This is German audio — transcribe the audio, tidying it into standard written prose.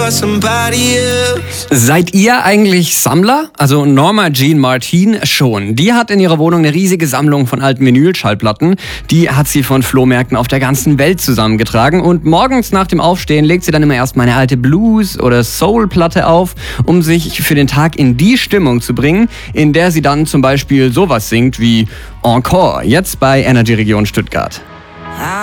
you're somebody else. Seid ihr eigentlich Sammler? Also Norma Jean Martin schon. Die hat in ihrer Wohnung eine riesige Sammlung von alten Vinylschallplatten. Die hat sie von Flohmärkten auf der ganzen Welt zusammengetragen. Und morgens nach dem Aufstehen legt sie dann immer erstmal eine alte Blues- oder Soul-Platte auf, um sich für den Tag in die Stimmung zu bringen, in der sie dann zum Beispiel sowas singt wie Encore, jetzt bei Energy Region Stuttgart.